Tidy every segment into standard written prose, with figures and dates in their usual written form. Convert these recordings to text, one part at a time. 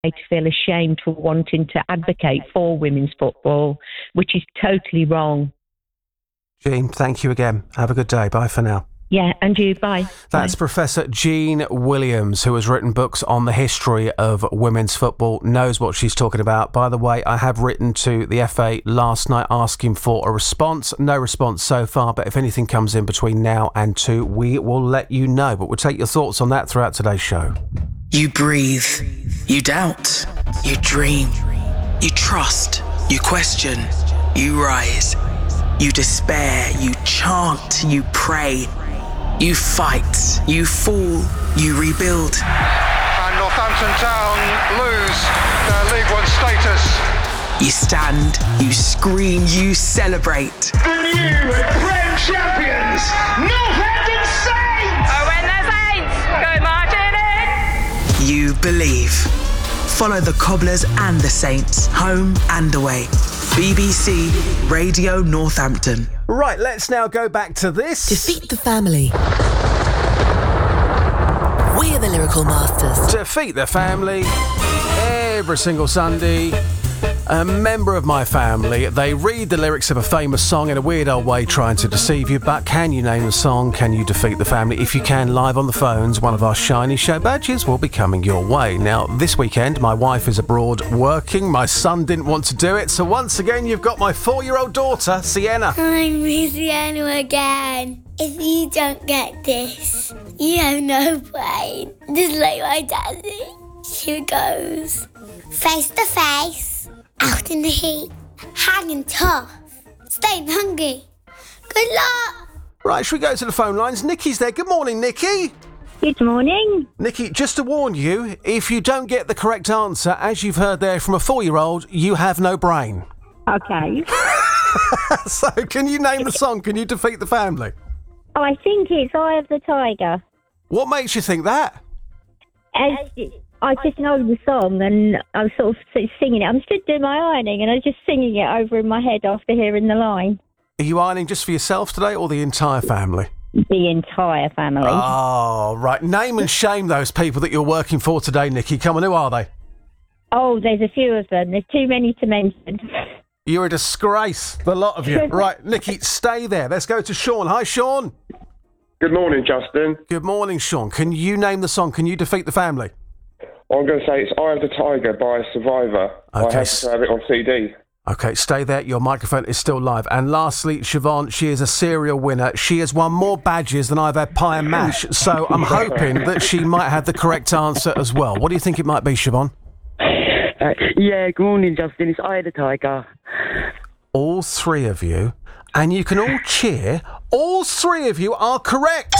to feel ashamed for wanting to advocate for women's football, which is totally wrong. Jean, thank you again. Have a good day. Bye for now. Yeah, and you, bye. That's bye. Professor Jean Williams, who has written books on the history of women's football, knows what she's talking about. By the way, I have written to the FA last night asking for a response. No response so far, but if anything comes in between now and 2, we will let you know. But we'll take your thoughts on that throughout today's show. You breathe, you doubt, you dream, you trust, you question, you rise, you despair, you chant, you pray. You fight, you fall, you rebuild. And Northampton Town lose their League One status. You stand, you scream, you celebrate. The new Prem champions, Northampton Saints! Oh, when the Saints go marching in! You believe. Follow the Cobblers and the Saints, home and away. BBC Radio Northampton. Right, let's now go back to this. Defeat the Family. We're the Lyrical Masters. Defeat the Family. Every single Sunday, a member of my family, they read the lyrics of a famous song in a weird old way trying to deceive you, but can you name the song? Can you defeat the family? If you can, live on the phones, one of our shiny show badges will be coming your way. Now, this weekend, my wife is abroad working. My son didn't want to do it, so once again, you've got my 4-year-old daughter, Sienna. I'm Sienna again. If you don't get this, you have no brain. Just like my daddy. Here goes. Face to face, out in the heat, hanging tough, staying hungry. Good luck. Right, should we go to the phone lines? Nikki's there. Good morning, Nikki. Good morning. Nikki, just to warn you, if you don't get the correct answer, as you've heard there from a 4-year-old, you have no brain. Okay. So, can you name the song? Can you defeat the family? Oh, I think it's Eye of the Tiger. What makes you think that? I just know the song and I was sort of singing it. I'm still doing my ironing and I was just singing it over in my head after hearing the line. Are you ironing just for yourself today or the entire family? The entire family. Oh, right. Name and shame those people that you're working for today, Nikki. Come on, who are they? Oh, there's a few of them. There's too many to mention. You're a disgrace, the lot of you. Right, Nikki, stay there. Let's go to Sean. Hi, Sean. Good morning, Justin. Good morning, Sean. Can you name the song? Can you defeat the family? I'm going to say it's Eye of the Tiger by Survivor. Okay. I have to have it on CD. Okay, stay there. Your microphone is still live. And lastly, Siobhan, she is a serial winner. She has won more badges than I've had pie and mash. So I'm hoping that she might have the correct answer as well. What do you think it might be, Siobhan? Good morning, Justin. It's Eye of the Tiger. All 3 of you, and you can all cheer. All 3 of you are correct.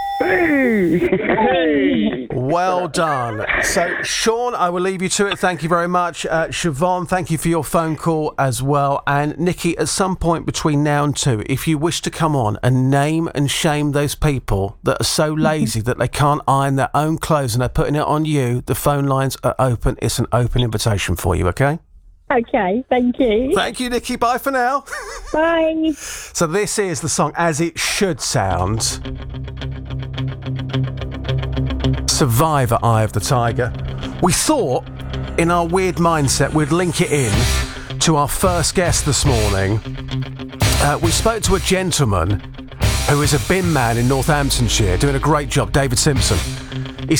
Hey! Well done. So, Sean, I will leave you to it. Thank you very much. Siobhan, thank you for your phone call as well. And Nikki, at some point between now and 2, if you wish to come on and name and shame those people that are so lazy that they can't iron their own clothes and they're putting it on you, the phone lines are open. It's an open invitation for you, okay? Okay, thank you. Thank you, Nikki. Bye for now. Bye. So this is the song as it should sound. Survivor, Eye of the Tiger. We thought, in our weird mindset, we'd link it in to our first guest this morning. We spoke to a gentleman who is a bin man in Northamptonshire, doing a great job, David Simpson.